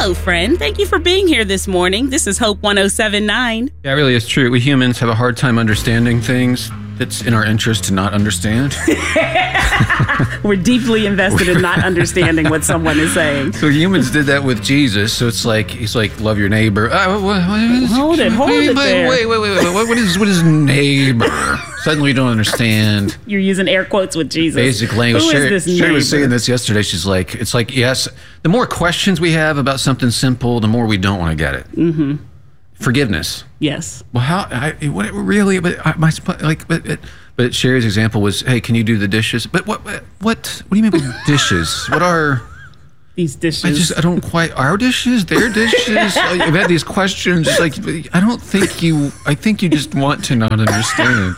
Hello, friend. Thank you for being here this morning. This is Hope 107.9. Yeah, it really is true. We humans have a hard time understanding things. It's in our interest to not understand. We're deeply invested in not understanding what someone is saying. So humans did that with Jesus. So it's like, he's like, love your neighbor. Hold it there. Wait. What is neighbor? Suddenly you don't understand. You're using air quotes with Jesus. Basic language. Who is this neighbor? Sherry was saying this yesterday. She's like, it's like, yes, the more questions we have about something simple, the more we don't want to get it. Mm-hmm. Forgiveness. Yes. Well, but Sherry's example was, hey, can you do the dishes? But what do you mean by dishes? What are these dishes? I don't quite, our dishes, their dishes? I've had these questions, like, I think you just want to not understand.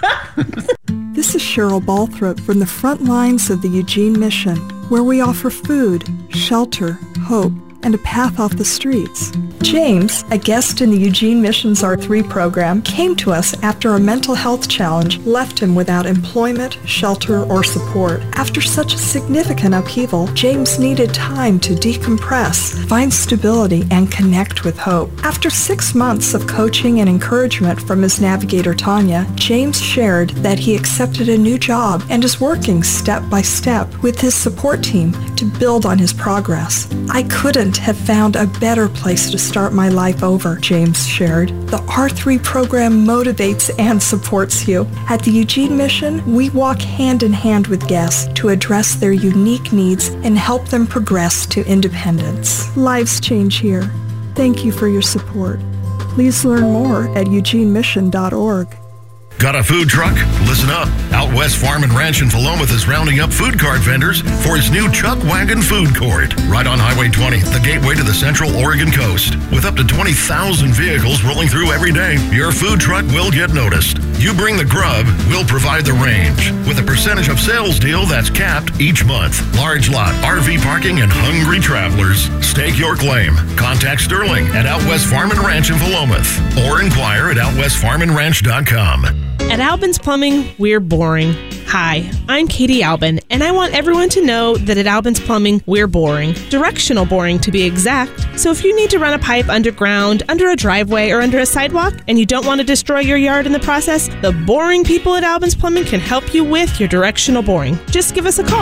This is Cheryl Balthrop from the front lines of the Eugene Mission, where we offer food, shelter, hope, and a path off the streets. James, a guest in the Eugene Mission's R3 program, came to us after a mental health challenge left him without employment, shelter, or support. After such a significant upheaval, James needed time to decompress, find stability, and connect with hope. After 6 months of coaching and encouragement from his navigator, Tanya, James shared that he accepted a new job and is working step by step with his support team to build on his progress. I couldn't have found a better place to start my life over, James shared. The R3 program motivates and supports you. At the Eugene Mission, we walk hand in hand with guests to address their unique needs and help them progress to independence. Lives change here. Thank you for your support. Please learn more at eugenemission.org. Got a food truck? Listen up. Out West Farm and Ranch in Philomath is rounding up food cart vendors for his new Chuck Wagon Food Court. Right on Highway 20, the gateway to the Central Oregon coast. With up to 20,000 vehicles rolling through every day, your food truck will get noticed. You bring the grub, we'll provide the range. With a percentage of sales deal that's capped each month. Large lot, RV parking, and hungry travelers. Stake your claim. Contact Sterling at Out West Farm and Ranch in Philomath. Or inquire at OutWestFarmandRanch.com. At Albin's Plumbing, we're boring. Hi, I'm Katie Albin, and I want everyone to know that at Albin's Plumbing, we're boring. Directional boring, to be exact. So if you need to run a pipe underground, under a driveway, or under a sidewalk, and you don't want to destroy your yard in the process, the boring people at Albin's Plumbing can help you with your directional boring. Just give us a call.